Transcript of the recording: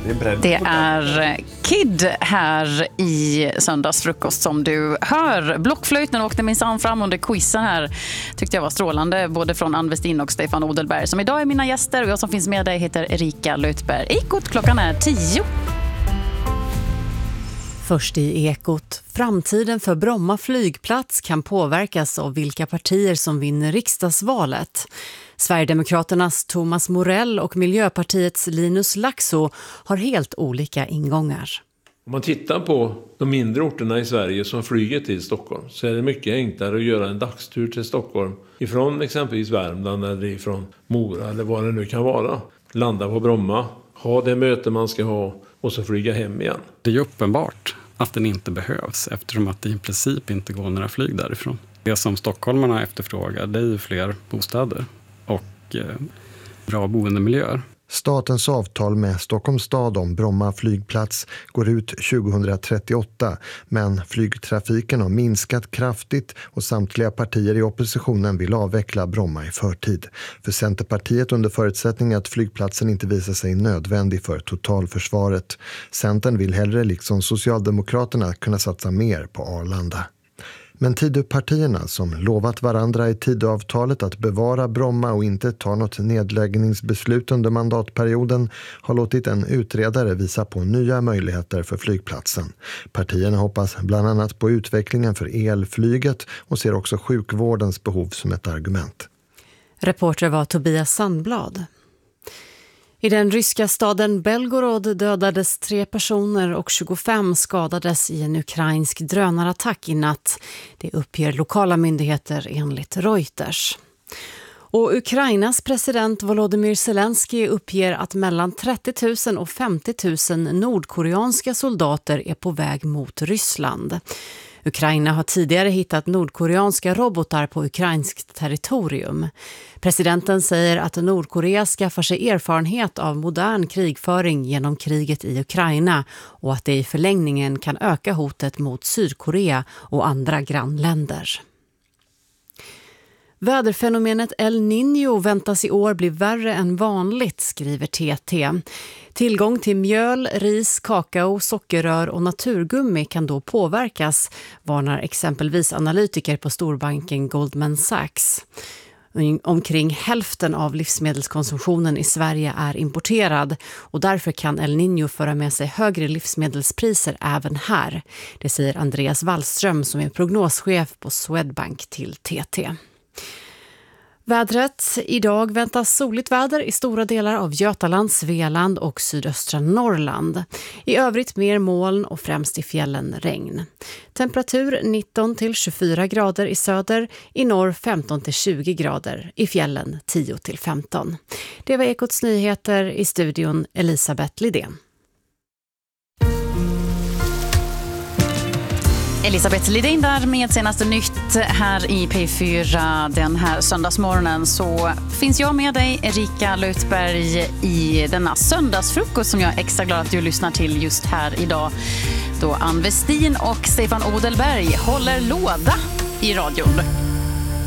Det är Kid här i söndagsfrukost som du hör. Blockflöjten åkte minsann fram under quizen här. Tyckte jag var strålande, både från Ann Westin och Stefan Odelberg som idag är mina gäster. Och jag som finns med dig heter Erika Lötberg. Ekot, klockan är 10. Först i Ekot. Framtiden för Bromma flygplats kan påverkas av vilka partier som vinner riksdagsvalet. Sverigedemokraternas Thomas Morell och Miljöpartiets Linus Laxo har helt olika ingångar. Om man tittar på de mindre orterna i Sverige som flyger till Stockholm så är det mycket enklare att göra en dagstur till Stockholm ifrån exempelvis Värmland eller ifrån Mora eller vad det nu kan vara. Landa på Bromma, ha det möte man ska ha och så flyga hem igen. Det är ju uppenbart att den inte behövs eftersom att det i princip inte går några flyg därifrån. Det som stockholmarna efterfrågar, det är ju fler bostäder och bra boendemiljöer. Statens avtal med Stockholms stad om Bromma flygplats går ut 2038, men flygtrafiken har minskat kraftigt och samtliga partier i oppositionen vill avveckla Bromma i förtid. För Centerpartiet under förutsättning att flygplatsen inte visar sig nödvändig för totalförsvaret. Centern vill hellre liksom Socialdemokraterna kunna satsa mer på Arlanda. Men Tidöpartierna som lovat varandra i Tidöavtalet att bevara Bromma och inte ta något nedläggningsbeslut under mandatperioden har låtit en utredare visa på nya möjligheter för flygplatsen. Partierna hoppas bland annat på utvecklingen för elflyget och ser också sjukvårdens behov som ett argument. Reporter var Tobias Sandblad. I den ryska staden Belgorod dödades 3 personer och 25 skadades i en ukrainsk drönarattack i natt. Det uppger lokala myndigheter enligt Reuters. Och Ukrainas president Volodymyr Zelensky uppger att mellan 30 000 och 50 000 nordkoreanska soldater är på väg mot Ryssland. Ukraina har tidigare hittat nordkoreanska robotar på ukrainskt territorium. Presidenten säger att Nordkorea skaffar sig erfarenhet av modern krigföring genom kriget i Ukraina och att det i förlängningen kan öka hotet mot Sydkorea och andra grannländer. Väderfenomenet El Niño väntas i år bli värre än vanligt, skriver TT. Tillgång till mjöl, ris, kakao, sockerrör och naturgummi kan då påverkas, varnar exempelvis analytiker på storbanken Goldman Sachs. Omkring hälften av livsmedelskonsumtionen i Sverige är importerad och därför kan El Niño föra med sig högre livsmedelspriser även här. Det säger Andreas Wallström som är prognoschef på Swedbank till TT. Vädret. Idag väntas soligt väder i stora delar av Götaland, Svealand och sydöstra Norrland. I övrigt mer moln och främst i fjällen regn. Temperatur 19 till 24 grader i söder, i norr 15 till 20 grader, i fjällen 10 till 15. Det var Ekots nyheter, i studion Elisabeth Lidén. Elisabeth Lidén där med senaste nytt här i P4 den här söndagsmorgonen. Så finns jag med dig, Erika Lötberg, i denna söndagsfrukost som jag är extra glad att du lyssnar till just här idag. Då Ann Westin och Stefan Odelberg håller låda i radion.